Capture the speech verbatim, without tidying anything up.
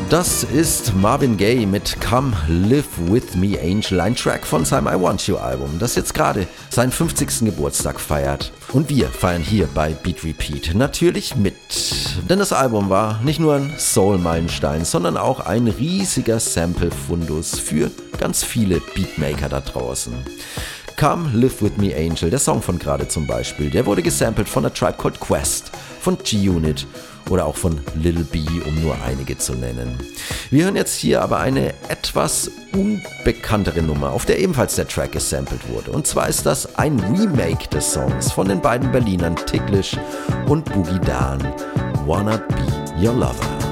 Das ist Marvin Gaye mit Come Live With Me Angel, ein Track von seinem I Want You Album, das jetzt gerade seinen fünfzigsten Geburtstag feiert. Und wir feiern hier bei Beat Repeat natürlich mit. Denn das Album war nicht nur ein Soul-Meilenstein, sondern auch ein riesiger Sample-Fundus für ganz viele Beatmaker da draußen. Come Live With Me Angel, der Song von gerade zum Beispiel, der wurde gesampelt von A Tribe Called Quest, von G-Unit oder auch von Lil B, um nur einige zu nennen. Wir hören jetzt hier aber eine etwas unbekanntere Nummer, auf der ebenfalls der Track gesampelt wurde. Und zwar ist das ein Remake des Songs von den beiden Berlinern Ticklish und Boogie Dan, Wanna Be Your Lover.